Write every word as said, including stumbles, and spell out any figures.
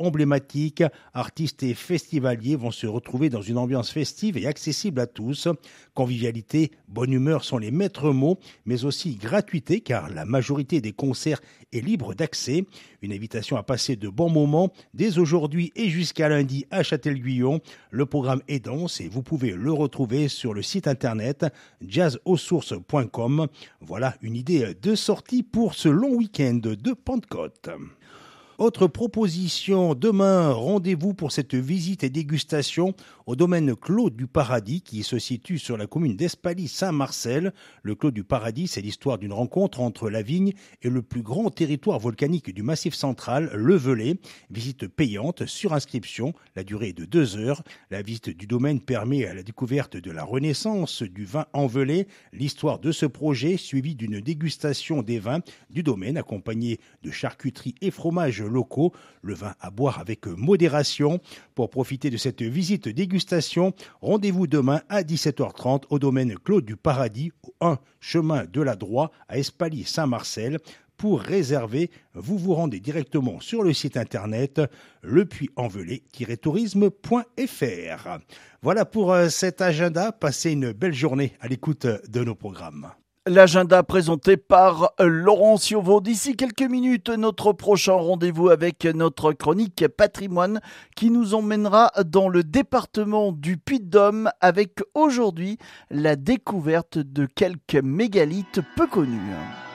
emblématiques, artistes et festivaliers vont se retrouver dans une ambiance festive et accessible à tous. Convivialité, bonne humeur sont les maîtres mots, mais aussi gratuité car la majorité des concerts est libre d'accès. Une invitation à passer de bons moments dès aujourd'hui et jusqu'à lundi à Châtel-Guyon. Le programme est dense et vous pouvez le retrouver sur le site internet jazz aux sources point com. Voilà une idée de sortie pour ce long week-end de Pentecôte. Autre proposition, demain, rendez-vous pour cette visite et dégustation au domaine Clos du Paradis qui se situe sur la commune d'Espaly-Saint-Marcel. Le Clos du Paradis, c'est l'histoire d'une rencontre entre la vigne et le plus grand territoire volcanique du Massif central, le Velay. Visite payante sur inscription, la durée est de deux heures. La visite du domaine permet à la découverte de la renaissance du vin en Velay, l'histoire de ce projet suivie d'une dégustation des vins du domaine accompagnée de charcuterie et fromage locaux, le vin à boire avec modération. Pour profiter de cette visite dégustation, rendez-vous demain à dix-sept heures trente au domaine Clos du Paradis, au un chemin de la Droit à Espaly-Saint-Marcel. Pour réserver, vous vous rendez directement sur le site internet le puy en velay tiret tourisme point f r. Voilà pour cet agenda. Passez une belle journée à l'écoute de nos programmes. L'agenda présenté par Laurent Ciovo. D'ici quelques minutes, notre prochain rendez-vous avec notre chronique patrimoine qui nous emmènera dans le département du Puy-de-Dôme avec aujourd'hui la découverte de quelques mégalithes peu connus.